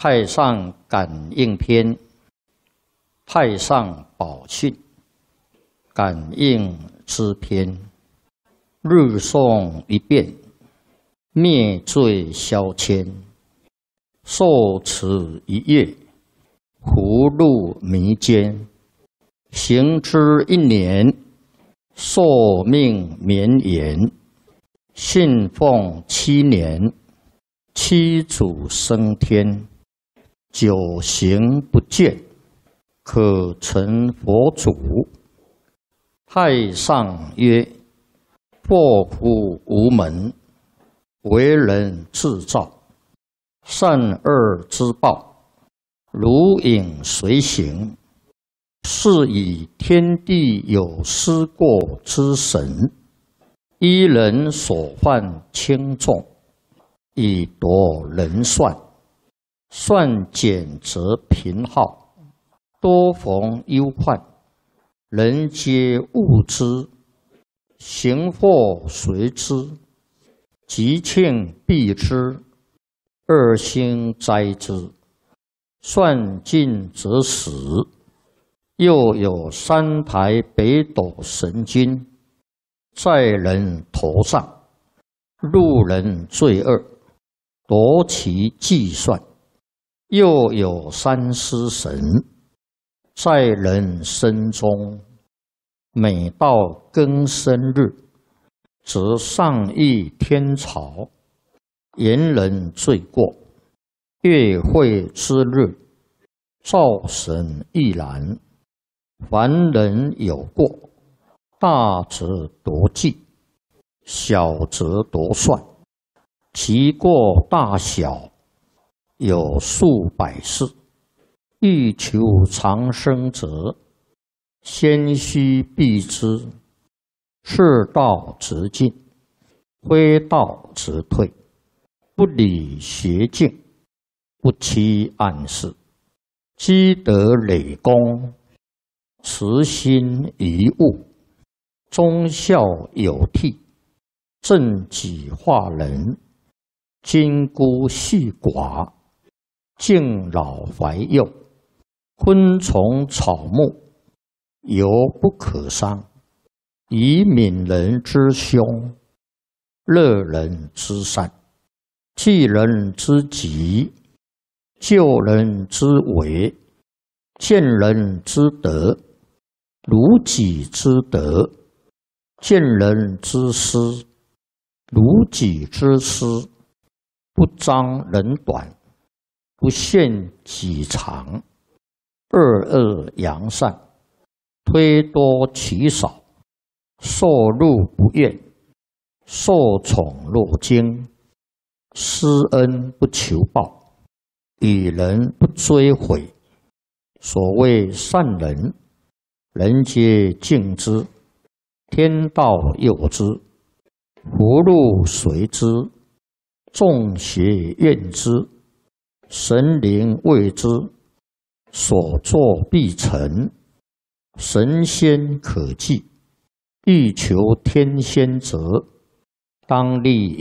太上感应篇，太上宝训，感应之篇。日诵一遍，灭罪消愆；受持一夜，福禄弥坚。行之一年，寿命绵延；信奉7年，七祖升天。久行不见，可成佛祖。太上曰：祸福无门，为人自造。善恶之报，如影随形。是以天地有失过之神，依人所犯轻重，以夺人算。算减则贫耗，多逢忧患，人皆恶之。行祸随之，吉庆避之，恶星灾之。算尽则死。又有3台北斗神君，在人头上，路人罪恶，夺其计算。又有3尸神，在人身中，每到庚申日，则上议天朝，言人罪过。月会之日，灶神亦然。凡人有过，大则夺计，小则夺算。其过大小，有数百事。欲求长生者，先须避之。是道则进，非道则退。不理邪径，不欺暗室。积德累功，慈心遗物。忠孝有悌，正己化人。金孤细寡，敬老怀幼。昆虫草木，犹不可伤。以悯人之凶，乐人之善。济人之急，救人之危。见人之德，如己之德；见人之失，如己之失。不彰人短，不限己长。恶恶扬善，推多取少。受禄不怨，受宠若惊。施恩不求报，与人不追悔。所谓善人，人皆敬之，天道佑之，福禄随之，众邪怨之，神灵畏之。所作必成，神仙可祭。欲求天仙者，当立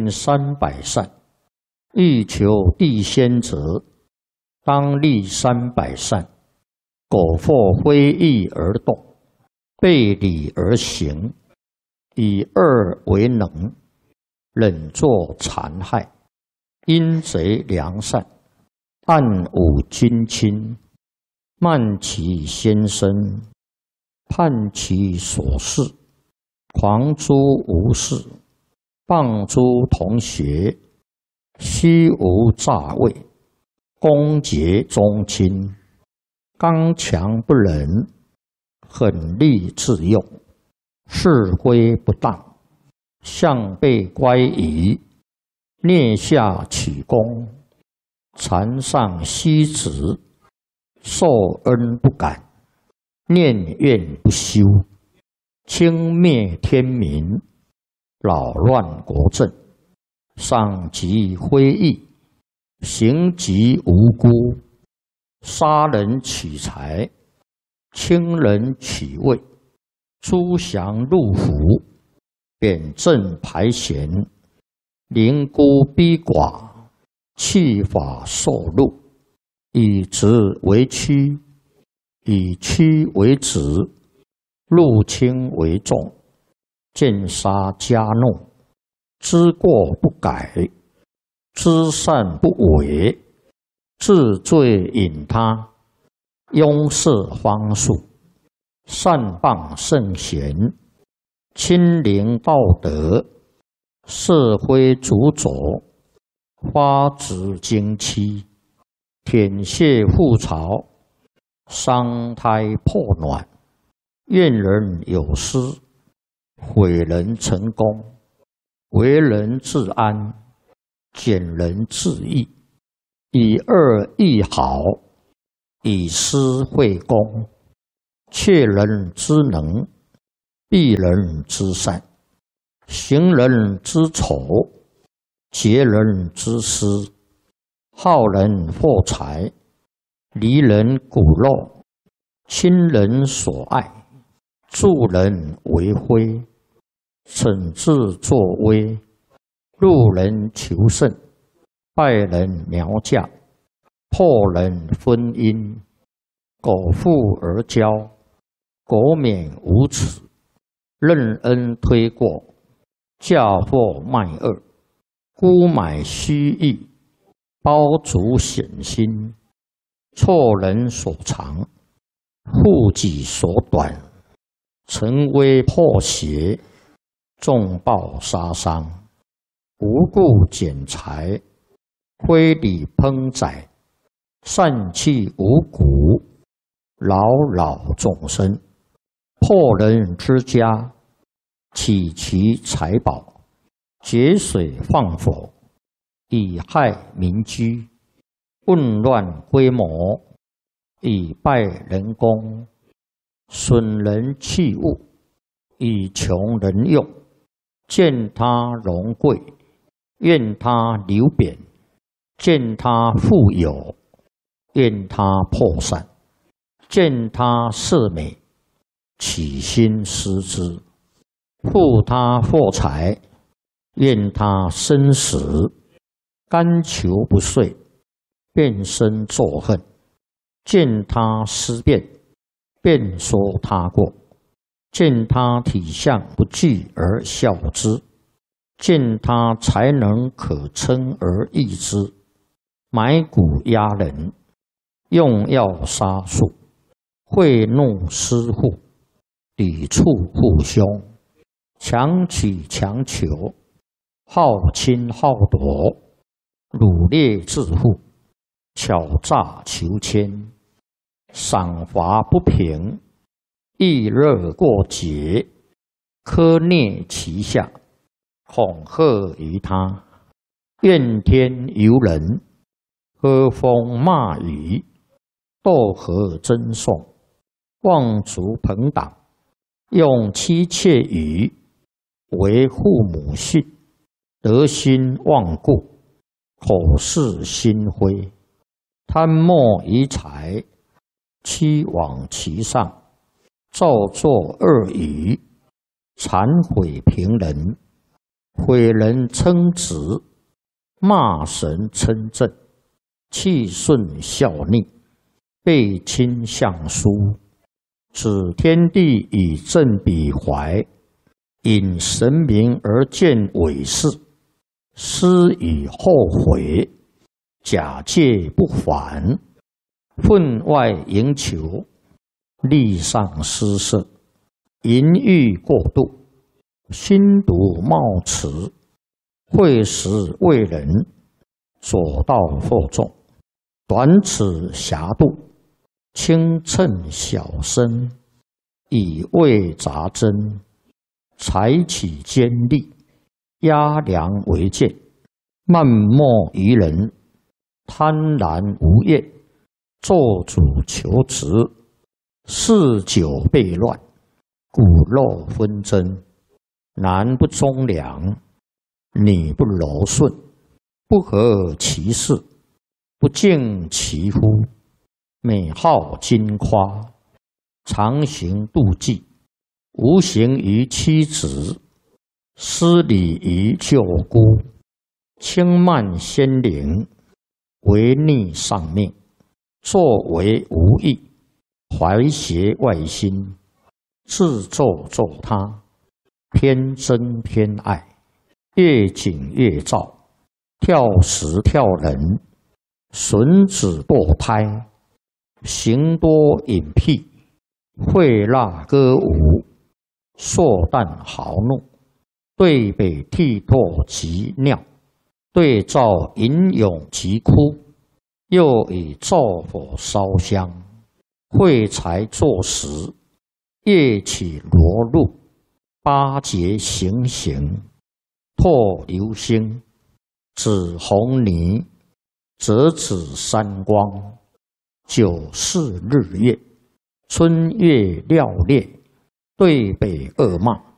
1300善；欲求地仙者，当立300善。苟或非义而动，背礼而行，以恶为能，忍作残害，阴贼良善，暗侮君亲，慢其先生，叛其所事，狂诸无事，谤诸同学，虚无诈伪，攻讦宗亲。刚强不仁，狠戾自用，是非不当，向背乖疑，蹑下取功，禅上虚职，受恩不感，念怨不休，轻蔑天民，扰乱国政，赏及非义，刑及无辜。杀人取财，轻人取位，诛降入府，贬正排贤，凌孤逼寡，弃法受禄， 以直为曲，以曲为直，入轻为重，见杀加怒，知过不改，知善不为，自罪引他，庸事方术，善谤圣贤，亲临道德，是非主佐，花枝经期，舔血覆巢，伤胎破卵，怨人有失，毁人成功，为人自安，减人自益，以恶易好，以私会公，窃人之能，避人之善，行人之丑，劫人之私，好人获财，离人骨肉，亲人所爱，助人为非，惩治作威，入人求胜，败人苗嫁，破人婚姻，苟富而骄，苟免无耻，任恩推过，嫁祸卖恶，沽买虚意，包足险心，错人所长，护己所短，成威破邪，重报杀伤，无故减财，非礼烹宰，散弃五谷，扰扰众生，破人之家，起其财宝，节水放火，以害民居，混乱规模，以败人功，损人器物，以穷人用，见他荣贵，怨他流贬，见他富有，怨他破散，见他色美，起心思之，负他获财，怨他生死，甘求不遂，变身作恨，见他思变，便说他过，见他体相不具而笑之，见他才能可称而异之，埋骨压人，用药杀术，贿赂施户，抵触父兄，强取强求，好侵好夺，掳掠致富，巧诈求迁，赏罚不平，易热过节，苛虐其下，恐吓于他，怨天尤人，喝风骂雨，斗和争讼，妄足朋党，用妻妾语，为父母训，德心忘故，口是心非，贪墨于财，欺罔其上，造作恶语，谄毁平人，毁人称职，骂神称正，气顺效逆，背亲相疏，指天地以正彼怀，引神明而见伪事，思以后悔，假借不还，分外营求，力上失色，淫欲过度，心毒冒迟，会时为人，左道惑众，短尺狭度，轻称小身，以为杂针，采取尖利，压梁为剑，漫莫于人，贪婪无厌，做主求职，嗜酒悖乱，骨肉纷争，男不忠良，女不柔顺，不合其事，不敬其夫，美好矜夸，常行妒忌，无形于妻子，失礼于舅姑，轻慢先灵，违逆上命， 作为无益，怀邪外心，自作作他，偏真偏爱，越紧越躁，跳时跳人，损子堕胎，行多隐僻，会蜡歌舞，硕诞豪怒，对北涕唾及尿，对照吟咏及哭，又以灶火烧香，会财作食，夜起罗露，八节行刑，破流星，指红泥，折指山光，九世日月，春月料烈，对北恶骂，